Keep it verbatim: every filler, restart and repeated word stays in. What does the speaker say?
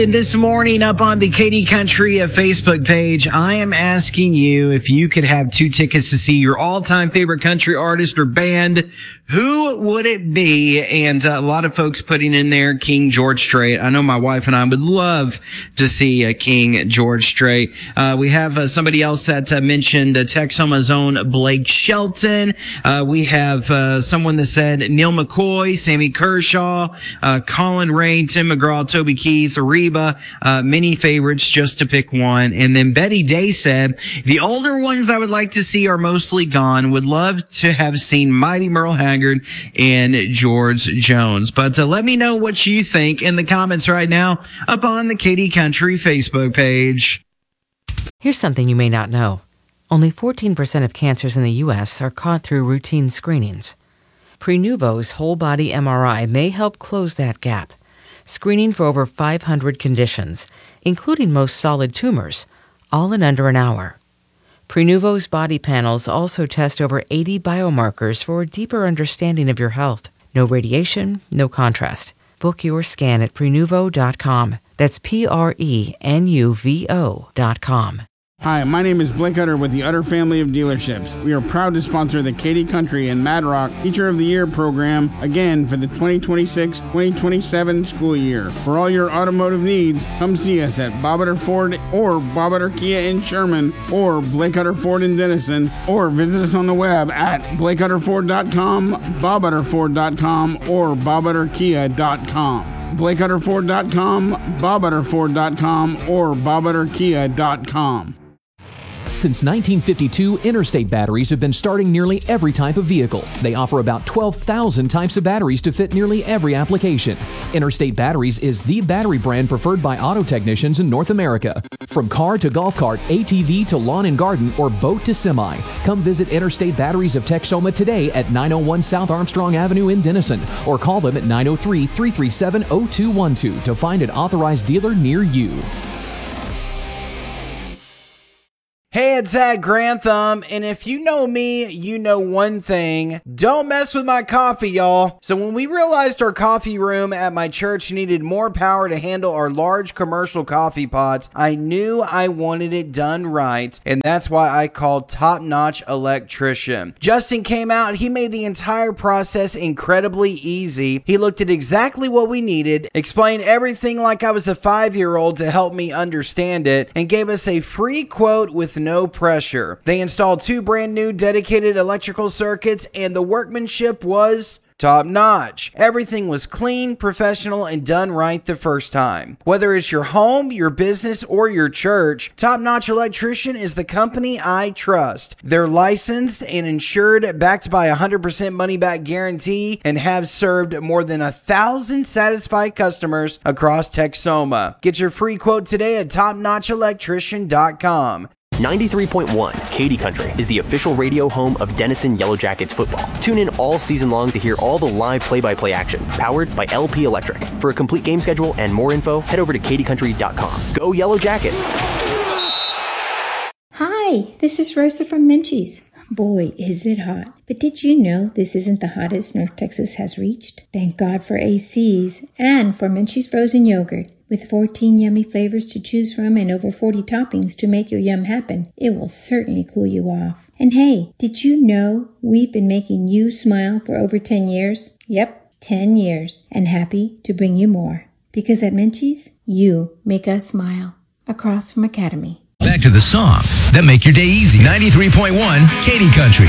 This morning up on the Katy Country Facebook page, I am asking you if you could have two tickets to see your all-time favorite country artist or band, who would it be? And uh, a lot of folks putting in there King George Strait. I know my wife and I would love to see uh, King George Strait. Uh, we have uh, somebody else that uh, mentioned uh, Texoma's own Blake Shelton. Uh, we have uh, someone that said Neil McCoy, Sammy Kershaw, uh, Colin Ray, Tim McGraw, Toby Keith, Reba, uh, many favorites just to pick one. And then Betty Day said, the older ones I would like to see are mostly gone. Would love to have seen Mighty Merle Haggard and George Jones. But uh, let me know what you think in the comments right now up on the Katy Country Facebook page. Here's something you may not know. Only fourteen percent of cancers in the U S are caught through routine screenings. Prenuvo's whole body M R I may help close that gap, screening for over five hundred conditions, including most solid tumors, all in under an hour. Prenuvo's body panels also test over eighty biomarkers for a deeper understanding of your health. No radiation, no contrast. Book your scan at prenuvo dot com. That's P R E N U V O dot com. Hi, my name is Blake Utter with the Utter family of dealerships. We are proud to sponsor the Katy Country and Mad Rock Teacher of the Year program again for the twenty twenty-six twenty twenty-seven school year. For all your automotive needs, come see us at Bob Utter Ford or Bob Utter Kia in Sherman or Blake Utter Ford in Denison, or visit us on the web at blake utter ford dot com, bob utter ford dot com, or bob utter kia dot com. blake utter ford dot com, bob utter ford dot com, or bob utter kia dot com. Since nineteen fifty-two, Interstate Batteries have been starting nearly every type of vehicle. They offer about twelve thousand types of batteries to fit nearly every application. Interstate Batteries is the battery brand preferred by auto technicians in North America. From car to golf cart, A T V to lawn and garden, or boat to semi, come visit Interstate Batteries of Texoma today at nine oh one South Armstrong Avenue in Denison, or call them at nine oh three, three three seven, oh two one two to find an authorized dealer near you. Hey, it's Zach Grantham, and if you know me, you know one thing. Don't mess with my coffee, y'all. So when we realized our coffee room at my church needed more power to handle our large commercial coffee pots, I knew I wanted it done right, and that's why I called Top Notch Electrician. Justin came out, he made the entire process incredibly easy. He looked at exactly what we needed, explained everything like I was a five-year-old to help me understand it, and gave us a free quote with no pressure. They installed two brand new dedicated electrical circuits, and the workmanship was top notch. Everything was clean, professional, and done right the first time. Whether it's your home, your business, or your church, Top Notch Electrician is the company I trust. They're licensed and insured, backed by a one hundred percent money-back guarantee, and have served more than a thousand satisfied customers across Texoma. Get your free quote today at top notch electrician dot com. ninety-three point one Katy Country is the official radio home of Denison Yellow Jackets football. Tune in all season long to hear all the live play-by-play action, powered by L P Electric. For a complete game schedule and more info, head over to katy country dot com. Go Yellow Jackets! Hi, this is Rosa from Menchie's. Boy, is it hot. But did you know this isn't the hottest North Texas has reached? Thank God for A Cs and for Menchie's frozen yogurt. With fourteen yummy flavors to choose from and over forty toppings to make your yum happen, it will certainly cool you off. And hey, did you know we've been making you smile for over ten years? Yep, ten years. And happy to bring you more. Because at Menchie's, you make us smile. Across from Academy. Back to the songs that make your day easy. ninety-three point one Katy Country.